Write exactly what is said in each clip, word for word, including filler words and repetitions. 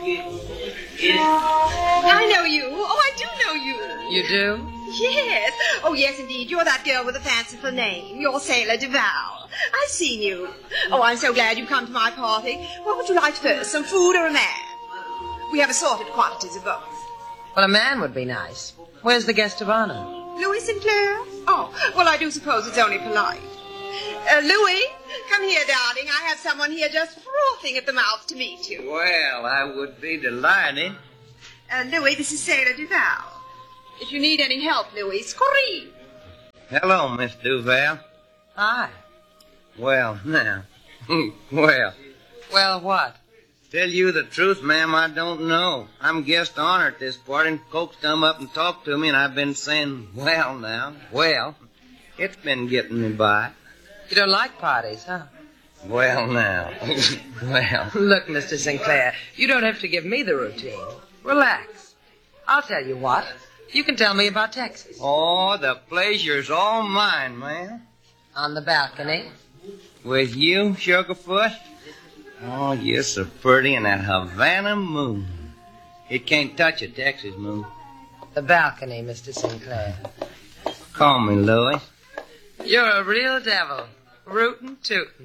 I know you. Oh, I do know you. You do? Yes. Oh, yes, indeed. You're that girl with the fanciful name. You're Sailor Duval. I've seen you. Oh, I'm so glad you've come to my party. What would you like first, some food or a man? We have assorted quantities of both. Well, a man would be nice. Where's the guest of honor? Louis Sinclair? Oh, well, I do suppose it's only polite. Uh, Louis, come here, darling. I have someone here just frothing at the mouth to meet you. Well, I would be delighted. Uh, Louis, this is Sailor Duval. If you need any help, Louis, scream. Hello, Miss Duval. Hi. Well, now. well. Well, what? Tell you the truth, ma'am, I don't know. I'm guest honor at this party, and folks come up and talk to me, and I've been saying, well, now, well. It's been getting me by. You don't like parties, huh? Well, now. well. Look, Mister Sinclair, you don't have to give me the routine. Relax. I'll tell you what. You can tell me about Texas. Oh, the pleasure's all mine, ma'am. On the balcony. With you, Sugarfoot? Oh, you're so pretty in that Havana moon. It can't touch a Texas moon. The balcony, Mister Sinclair. Call me Louis. You're a real devil. Rootin' tootin'.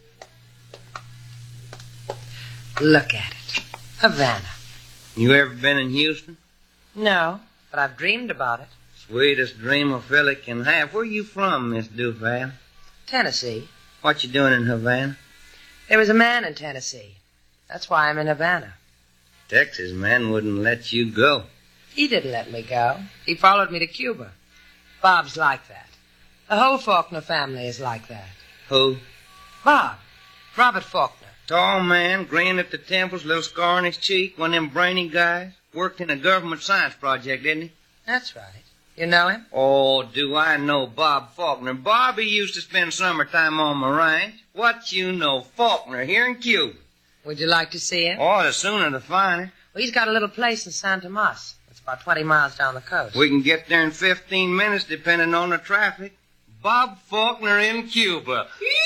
Look at it. Havana. You ever been in Houston? No, but I've dreamed about it. Sweetest dream a fella can have. Where you from, Miss Duval? Tennessee. What you doing in Havana? There was a man in Tennessee. That's why I'm in Havana. Texas man wouldn't let you go. He didn't let me go. He followed me to Cuba. Bob's like that. The whole Faulkner family is like that. Who? Bob. Robert Faulkner. Tall man, green at the temples, little scar on his cheek, one of them brainy guys. Worked in a government science project, didn't he? That's right. You know him? Oh, do I know Bob Faulkner. Bobby used to spend summertime on my ranch. What you know, Faulkner here in Cuba. Would you like to see him? Oh, the sooner the finer. Well, he's got a little place in San Tomas. It's about twenty miles down the coast. We can get there in fifteen minutes, depending on the traffic. Bob Faulkner in Cuba.